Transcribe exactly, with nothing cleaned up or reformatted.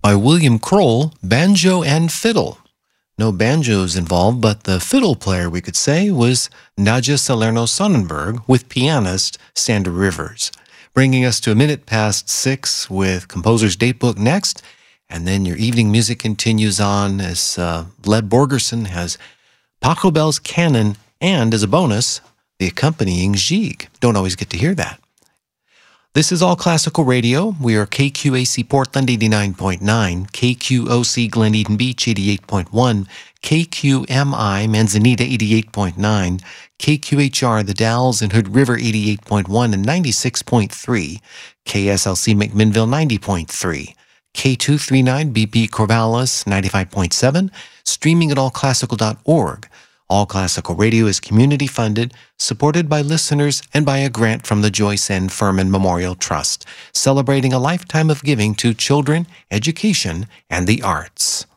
by William Kroll, Banjo and Fiddle. No banjos involved, but the fiddle player, we could say, was Nadja Salerno Sonnenberg with pianist Sandra Rivers. Bringing us to a minute past six with Composer's Datebook next, and then your evening music continues on as uh, Led Borgerson has Pachelbel's Canon and, as a bonus, the accompanying Gigue. Don't always get to hear that. This is All Classical Radio. We are K Q A C Portland eighty-nine point nine, K Q O C Glen Eden Beach eighty-eight point one, K Q M I Manzanita eighty-eight point nine, K Q H R The Dalles and Hood River eighty-eight point one and ninety-six point three, K S L C McMinnville ninety point three, K two thirty-nine B P Corvallis ninety-five point seven, streaming at all classical dot org. All Classical Radio is community-funded, supported by listeners, and by a grant from the Joyce N. Furman Memorial Trust, celebrating a lifetime of giving to children, education, and the arts.